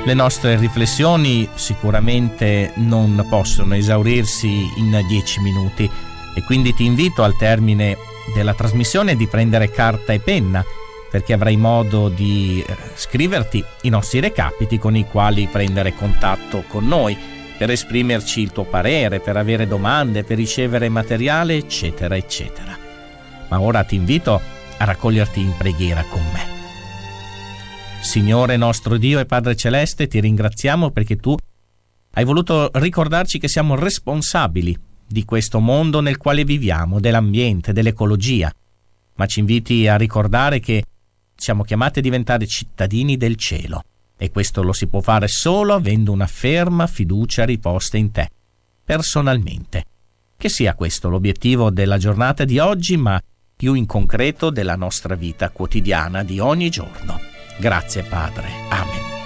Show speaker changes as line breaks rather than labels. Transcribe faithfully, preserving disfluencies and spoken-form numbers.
Le nostre riflessioni sicuramente non possono esaurirsi in dieci minuti e quindi ti invito al termine della trasmissione di prendere carta e penna, perché avrai modo di scriverti i nostri recapiti con i quali prendere contatto con noi per esprimerci il tuo parere, per avere domande, per ricevere materiale, eccetera, eccetera. Ma ora ti invito a raccoglierti in preghiera con me. Signore nostro Dio e Padre Celeste, ti ringraziamo perché tu hai voluto ricordarci che siamo responsabili di questo mondo nel quale viviamo, dell'ambiente, dell'ecologia, ma ci inviti a ricordare che siamo chiamati a diventare cittadini del cielo e questo lo si può fare solo avendo una ferma fiducia riposta in te, personalmente. Che sia questo l'obiettivo della giornata di oggi, ma più in concreto della nostra vita quotidiana di ogni giorno. Grazie Padre. Amen.